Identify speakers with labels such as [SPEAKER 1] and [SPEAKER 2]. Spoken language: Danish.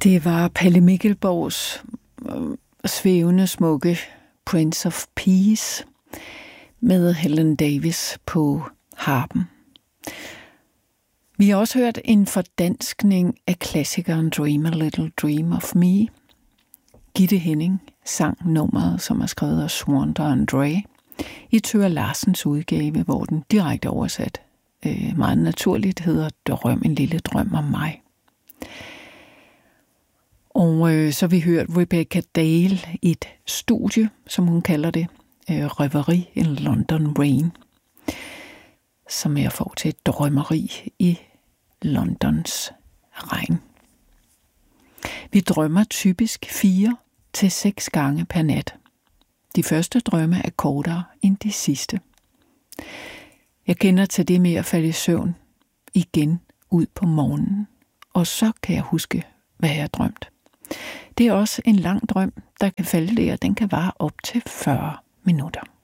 [SPEAKER 1] Det var Palle Mikkelborgs svævende smukke Prince of Peace med Helen Davis på harpen. Vi har også hørt en fordanskning af klassikeren Dream a Little Dream of Me. Gitte Henning sang nummeret, som er skrevet af Swanda Andre, i Thøger Larsens udgave, hvor den direkte oversat meget naturligt hedder Drøm en lille drøm om mig. Og så har vi hørt Rebecca Dale i et studie, som hun kalder det, Reverie in London Rain, som jeg får til et drømmeri i Londons regn. Vi drømmer typisk 4 til 6 gange per nat. De første drømme er kortere end de sidste. Jeg kender til det med at falde i søvn igen ud på morgenen, og så kan jeg huske, hvad jeg har drømt. Det er også en lang drøm, der kan falde der, den kan vare op til 40 minutter.